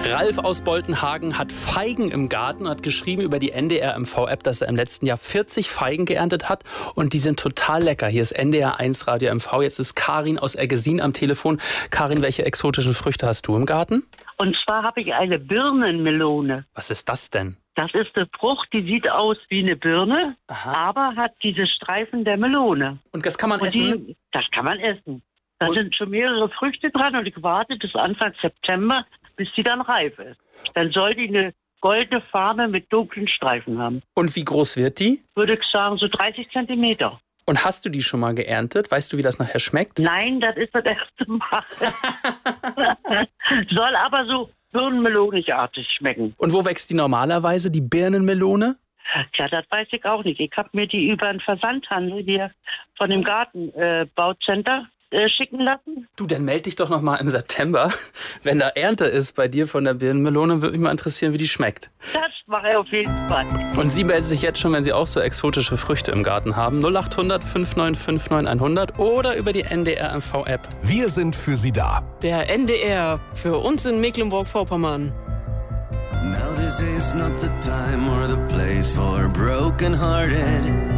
Ralf aus Boltenhagen hat Feigen im Garten und hat geschrieben über die NDR MV-App, dass er im letzten Jahr 40 Feigen geerntet hat und die sind total lecker. Hier ist NDR 1 Radio MV. Jetzt ist Karin aus Ergesin am Telefon. Karin, welche exotischen Früchte hast du im Garten? Und zwar habe ich eine Birnenmelone. Was ist das denn? Das ist eine Frucht, die sieht aus wie eine Birne, aber hat diese Streifen der Melone. Und das kann man essen? Das kann man essen. Da sind schon mehrere Früchte dran und ich warte bis Anfang September, bis die dann reif ist. Dann soll die eine goldene Farbe mit dunklen Streifen haben. Und wie groß wird die? Würde ich sagen, so 30 Zentimeter. Und hast du die schon mal geerntet? Weißt du, wie das nachher schmeckt? Nein, das ist das erste Mal. Soll aber so birnenmelonigartig schmecken. Und wo wächst die normalerweise, die Birnenmelone? Ja, das weiß ich auch nicht. Ich habe mir die über einen Versandhandel hier von dem Gartenbaucenter schicken lassen. Du, dann melde dich doch noch mal im September. Wenn da Ernte ist bei dir von der Birnenmelone, würde mich mal interessieren, wie die schmeckt. Das mache ich auf jeden Fall. Und Sie melden sich jetzt schon, wenn Sie auch so exotische Früchte im Garten haben. 0800 5959 100 oder über die NDR MV-App. Wir sind für Sie da. Der NDR für uns in Mecklenburg-Vorpommern. Now this is not the time or the place for broken-hearted.